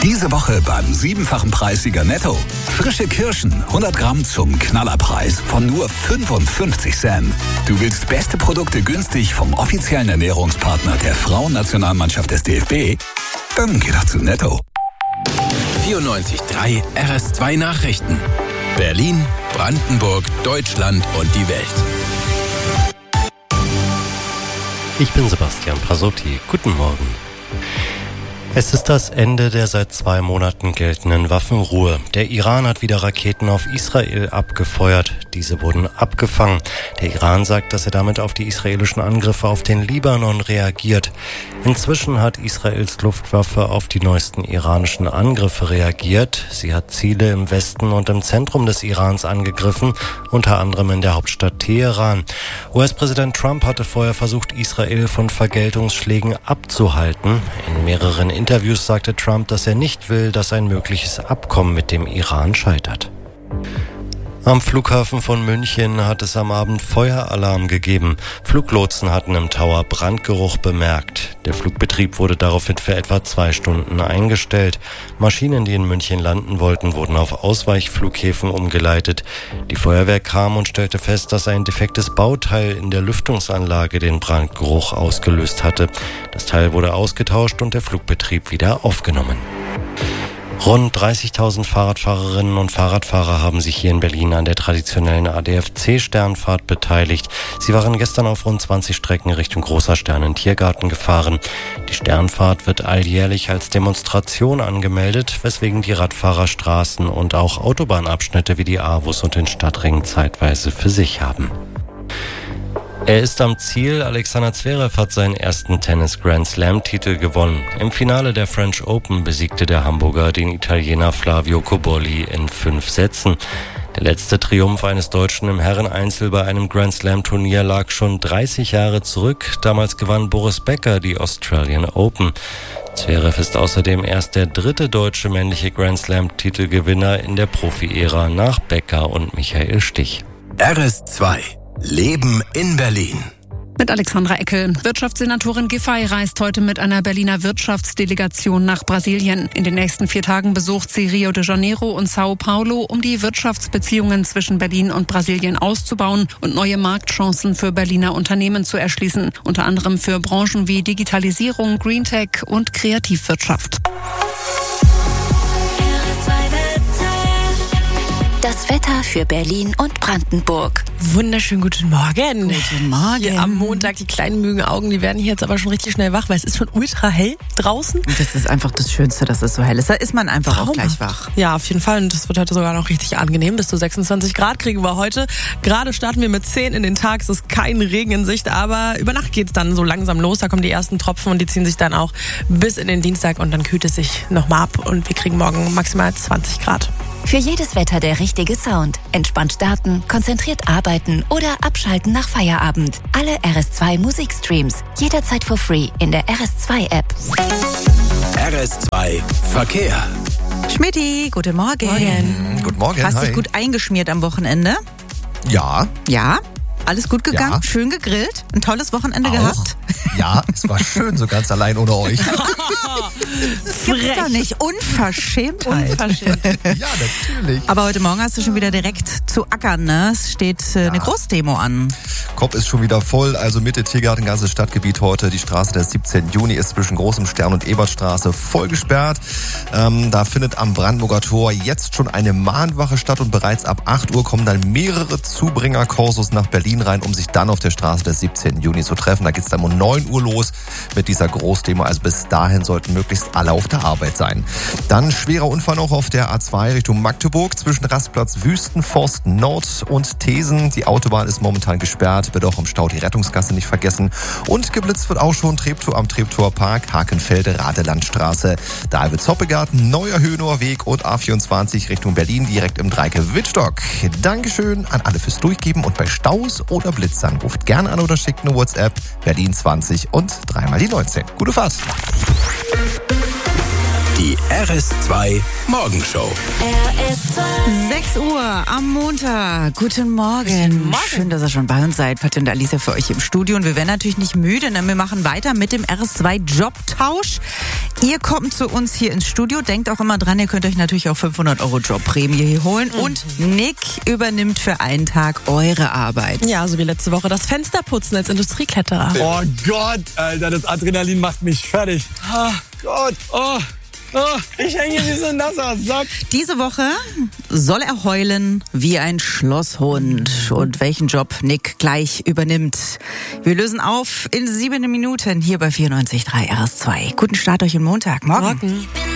Diese Woche beim 7-fachen Preissieger Netto. Frische Kirschen, 100 Gramm zum Knallerpreis von nur 55 Cent. Du willst beste Produkte günstig vom offiziellen Ernährungspartner der Frauennationalmannschaft des DFB? Dann geh doch zu Netto. 94.3 RS2 Nachrichten. Berlin, Brandenburg, Deutschland und die Welt. Ich bin Sebastian Prasotti. Guten Morgen. Es ist das Ende der seit 2 Monaten geltenden Waffenruhe. Der Iran hat wieder Raketen auf Israel abgefeuert. Diese wurden abgefangen. Der Iran sagt, dass er damit auf die israelischen Angriffe auf den Libanon reagiert. Inzwischen hat Israels Luftwaffe auf die neuesten iranischen Angriffe reagiert. Sie hat Ziele im Westen und im Zentrum des Irans angegriffen, unter anderem in der Hauptstadt Teheran. US-Präsident Trump hatte vorher versucht, Israel von Vergeltungsschlägen abzuhalten. In mehreren Interviews sagte Trump, dass er nicht will, dass ein mögliches Abkommen mit dem Iran scheitert. Am Flughafen von München hat es am Abend Feueralarm gegeben. Fluglotsen hatten im Tower Brandgeruch bemerkt. Der Flugbetrieb wurde daraufhin für etwa 2 Stunden eingestellt. Maschinen, die in München landen wollten, wurden auf Ausweichflughäfen umgeleitet. Die Feuerwehr kam und stellte fest, dass ein defektes Bauteil in der Lüftungsanlage den Brandgeruch ausgelöst hatte. Das Teil wurde ausgetauscht und der Flugbetrieb wieder aufgenommen. Rund 30.000 Fahrradfahrerinnen und Fahrradfahrer haben sich hier in Berlin an der traditionellen ADFC-Sternfahrt beteiligt. Sie waren gestern auf rund 20 Strecken Richtung Großer Stern in Tiergarten gefahren. Die Sternfahrt wird alljährlich als Demonstration angemeldet, weswegen die Radfahrer Straßen und auch Autobahnabschnitte wie die Avus und den Stadtring zeitweise für sich haben. Er ist am Ziel. Alexander Zverev hat seinen ersten Tennis-Grand-Slam-Titel gewonnen. Im Finale der French Open besiegte der Hamburger den Italiener Flavio Cobolli in 5 Sätzen. Der letzte Triumph eines Deutschen im Herreneinzel bei einem Grand-Slam-Turnier lag schon 30 Jahre zurück. Damals gewann Boris Becker die Australian Open. Zverev ist außerdem erst der 3. deutsche männliche Grand-Slam-Titelgewinner in der Profi-Ära nach Becker und Michael Stich. RS2 Leben in Berlin. Mit Alexandra Eckel. Wirtschaftssenatorin Giffey reist heute mit einer Berliner Wirtschaftsdelegation nach Brasilien. In den nächsten 4 Tagen besucht sie Rio de Janeiro und Sao Paulo, um die Wirtschaftsbeziehungen zwischen Berlin und Brasilien auszubauen und neue Marktchancen für Berliner Unternehmen zu erschließen. Unter anderem für Branchen wie Digitalisierung, Greentech und Kreativwirtschaft. Das Wetter für Berlin und Brandenburg. Wunderschönen guten Morgen. Guten Morgen. Hier am Montag, die kleinen Mügenaugen, die werden hier jetzt aber schon richtig schnell wach, weil es ist schon ultra hell draußen. Und das ist einfach das Schönste, dass es so hell ist. Da ist man einfach auch gleich wach. Ja, auf jeden Fall. Und das wird heute sogar noch richtig angenehm. Bis zu 26 Grad kriegen wir heute. Gerade starten wir mit 10 in den Tag. Es ist kein Regen in Sicht, aber über Nacht geht es dann so langsam los. Da kommen die ersten Tropfen und die ziehen sich dann auch bis in den Dienstag und dann kühlt es sich nochmal ab und wir kriegen morgen maximal 20 Grad. Für jedes Wetter der richtige Sound. Entspannt starten, konzentriert arbeiten oder abschalten nach Feierabend. Alle RS2 Musikstreams. Jederzeit for free in der RS2-App. RS2 Verkehr. Schmidti, guten Morgen. Guten Morgen. Hast hi. dich gut eingeschmiert am Wochenende? Ja. Ja? Alles gut gegangen? Ja. Schön gegrillt? Ein tolles Wochenende gehabt? Ja, es war schön, so ganz allein ohne euch. Gibt's doch nicht. Unverschämtheit. Ja, natürlich. Aber heute Morgen hast du schon wieder direkt zu ackern, ne? Es steht eine Großdemo an. Kopf ist schon wieder voll, also Mitte Tiergarten, ganzes Stadtgebiet heute. Die Straße des 17. Juni ist zwischen Großem Stern und Ebertstraße voll gesperrt. Da findet am Brandenburger Tor jetzt schon eine Mahnwache statt und bereits ab 8 Uhr kommen dann mehrere Zubringer-Korsos nach Berlin rein, um sich dann auf der Straße des 17. Juni zu treffen. Da geht's dann um 9 Uhr los mit dieser Großdemo. Also bis dahin sollten möglichst alle auf der Arbeit sein. Dann schwerer Unfall noch auf der A2 Richtung Magdeburg zwischen Rastplatz Wüstenforst Nord und Thesen. Die Autobahn ist momentan gesperrt, wird auch im Stau die Rettungsgasse nicht vergessen. Und geblitzt wird auch schon Treptow am Treptower Park, Hakenfelde, Radelandstraße, David-Zoppegarten, Neuer Höhner Weg und A24 Richtung Berlin direkt im Dreieck Wittstock. Dankeschön an alle fürs Durchgeben und bei Staus oder Blitzern ruft gerne an oder schickt eine WhatsApp Berlin 20 und 3 mal die 19. Gute Fahrt. Die RS2 Morgenshow. 6 Uhr am Montag. Guten Morgen. Schön, dass ihr schon bei uns seid. Patti und Alicia für euch im Studio. Und wir werden natürlich nicht müde, denn wir machen weiter mit dem RS2 Jobtausch. Ihr kommt zu uns hier ins Studio. Denkt auch immer dran, ihr könnt euch natürlich auch 500 € Jobprämie hier holen. Und Nick übernimmt für einen Tag eure Arbeit. Ja, so wie letzte Woche das Fensterputzen als Industriekletterer. Oh Gott, Alter, das Adrenalin macht mich fertig. Oh Gott, oh, ich hänge wie so ein nasser Sack. Diese Woche soll er heulen wie ein Schlosshund. Und welchen Job Nick gleich übernimmt. Wir lösen auf in 7 Minuten hier bei 94.3 RS2. Guten Start euch am Montag. Morgen.